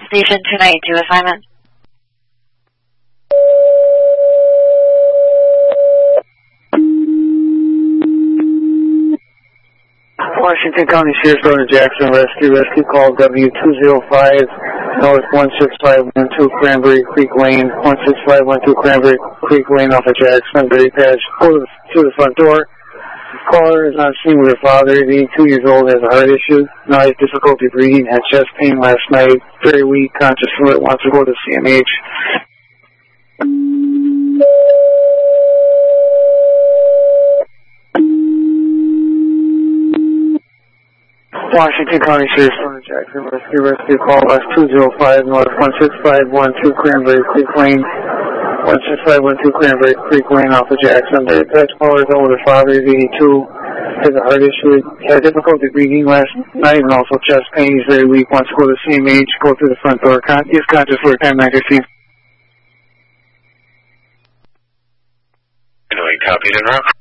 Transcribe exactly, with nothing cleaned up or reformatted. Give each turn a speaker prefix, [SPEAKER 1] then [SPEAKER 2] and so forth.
[SPEAKER 1] Station two ninety-two assignment.
[SPEAKER 2] Washington County Sheriff's Department Jackson Rescue. Rescue call W two zero five North one six five one two Cranberry Creek Lane, one six five one two Cranberry Creek Lane off of Jackson. Very patch. Go to the, to the front door. Caller is on scene with her father. eighty-two years old, has a heart issue. Now has difficulty breathing, had chest pain last night. Very weak, conscious fluid, wants to go to C M H. Washington County Sheriff's Department Jackson Rescue. Rescue call us two zero five North one six five one two Cranberry Creek Lane, one six five one two Cranberry Creek Lane off of Jackson. The patch caller is over the father, eighty-two, has a heart issue, had difficulty breathing last night and also chest pain. He's very weak, wants to go to C M H, go through the front door. Con he's conscious for time ninety-three.
[SPEAKER 3] Anyway, copy and route.